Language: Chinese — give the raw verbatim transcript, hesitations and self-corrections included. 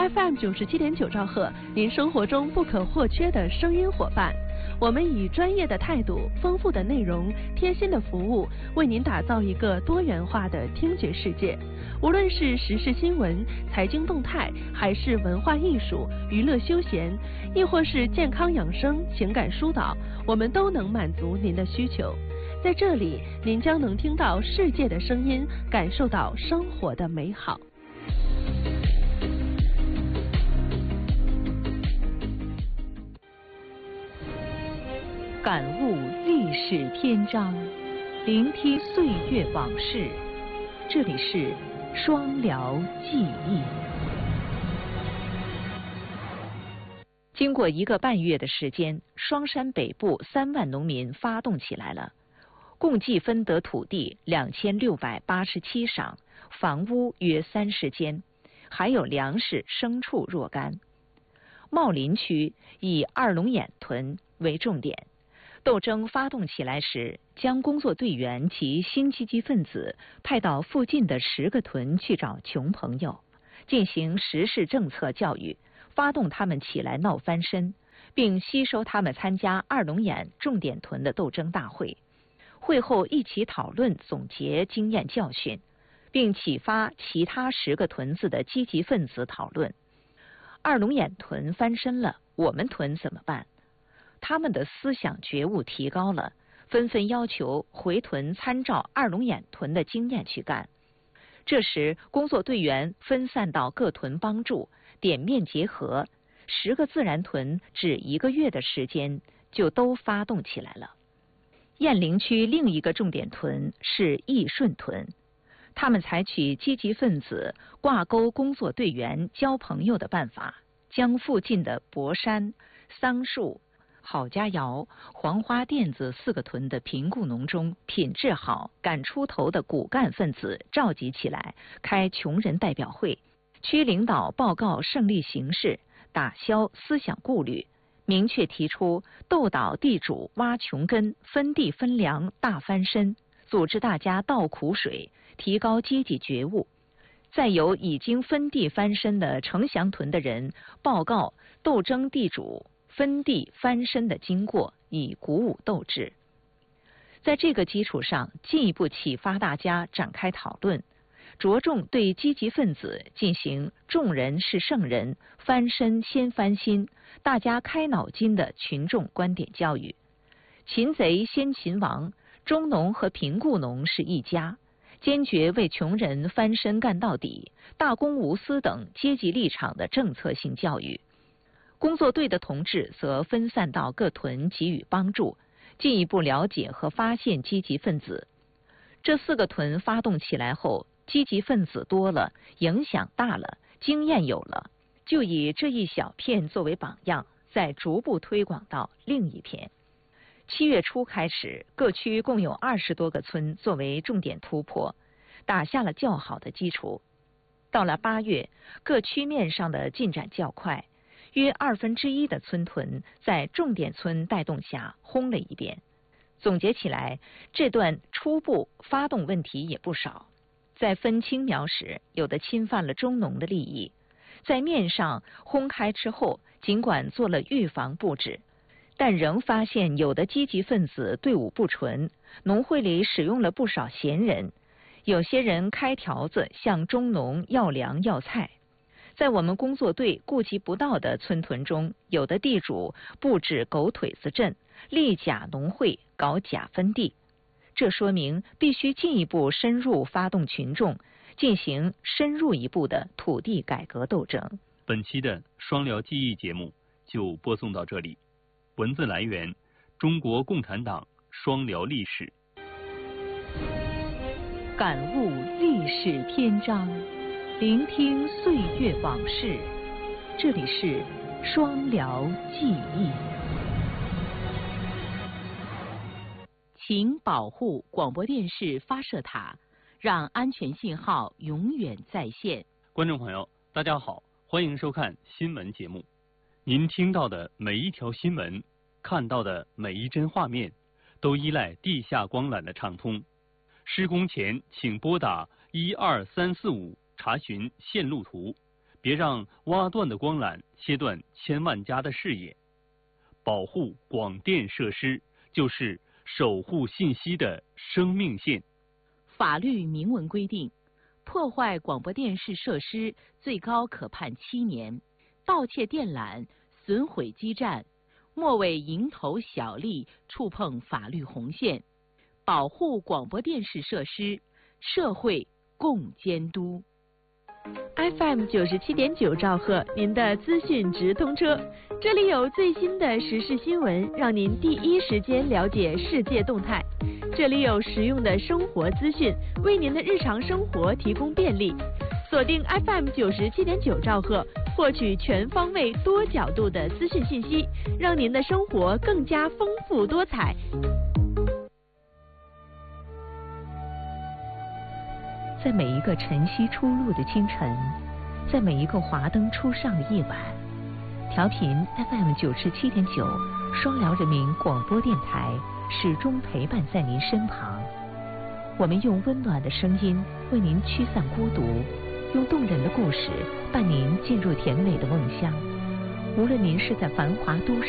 F M 九十七点九兆赫，您生活中不可或缺的声音伙伴。我们以专业的态度、丰富的内容、贴心的服务，为您打造一个多元化的听觉世界。无论是时事新闻、财经动态，还是文化艺术、娱乐休闲，亦或是健康养生、情感疏导，我们都能满足您的需求。在这里，您将能听到世界的声音，感受到生活的美好。 感悟历史篇章，聆听岁月往事。这里是双辽记忆。经过一个半月的时间，双山北部三万农民发动起来了，共计分得土地两千六百八十七晌，房屋约三十间，还有粮食、牲畜若干。茂林区以二龙眼屯为重点。斗争发动起来时，将工作队员及新积极分子派到附近的十个屯去找穷朋友，进行时事政策教育，发动他们起来闹翻身，并吸收他们参加二龙眼重点屯的斗争大会。会后一起讨论总结经验教训，并启发其他十个屯子的积极分子讨论：二龙眼屯翻身了，我们屯怎么办？他们的思想觉悟提高了，纷纷要求回屯参照二龙眼屯的经验去干。这时，工作队员分散到各屯帮助，点面结合，十个自然屯只一个月的时间就都发动起来了。雁陵区另一个重点屯是义顺屯，他们采取积极分子挂钩工作队员交朋友的办法，将附近的博山、桑树、郝家窑、黄花店子四个屯的贫雇农中品质好、敢出头的骨干分子召集起来，开穷人代表会，区领导报告胜利形势，打消思想顾虑，明确提出斗倒地主挖穷根、分地分粮大翻身，组织大家倒苦水，提高阶级觉悟。再由已经分地翻身的城乡屯的人报告斗争地主分地翻身的经过，以鼓舞斗志。在这个基础上，进一步启发大家展开讨论，着重对积极分子进行众人是圣人，翻身先翻心，大家开脑筋的群众观点教育。擒贼先擒王，中农和贫雇农是一家，坚决为穷人翻身干到底，大公无私等阶级立场的政策性教育。工作队的同志则分散到各屯给予帮助，进一步了解和发现积极分子。这四个屯发动起来后，积极分子多了，影响大了，经验有了，就以这一小片作为榜样，再逐步推广到另一片。七月初开始，各区共有二十多个村作为重点突破，打下了较好的基础。到了八月，各区面上的进展较快，约二分之一的村屯在重点村带动下轰了一遍。总结起来，这段初步发动问题也不少。在分青苗时，有的侵犯了中农的利益；在面上轰开之后，尽管做了预防布置，但仍发现有的积极分子队伍不纯，农会里使用了不少闲人，有些人开条子向中农要粮要菜。在我们工作队顾及不到的村屯中，有的地主布置狗腿子阵，立假农会，搞假分地。这说明必须进一步深入发动群众，进行深入一步的土地改革斗争。 本期的双辽记忆节目就播送到这里。文字来源：中国共产党双辽历史。 感悟历史篇章，聆听岁月往事。这里是双辽记忆。请保护广播电视发射塔，让安全信号永远在线。 观众朋友，大家好，欢迎收看新闻节目。您听到的每一条新闻，看到的每一帧画面，都依赖地下光缆的畅通。施工前请拨打一二三四五查询线路图， 别让挖断的光缆切断千万家的视野。保护广电设施就是守护信息的生命线。 法律明文规定，破坏广播电视设施最高可判七年，盗窃电缆、损毁基站，莫为蝇头小利触碰法律红线。保护广播电视设施，社会共监督。 F M 九十七点九兆赫，您的资讯直通车，这里有最新的时事新闻，让您第一时间了解世界动态。这里有实用的生活资讯，为您的日常生活提供便利。锁定 F M 九十七点九兆赫，获取全方位、多角度的资讯信息，让您的生活更加丰富多彩。 在每一个晨曦初露的清晨，在每一个华灯初上的夜晚，调频 F M 九十七点九，双辽人民广播电台始终陪伴在您身旁。我们用温暖的声音为您驱散孤独，用动人的故事伴您进入甜美的梦乡。无论您是在繁华都市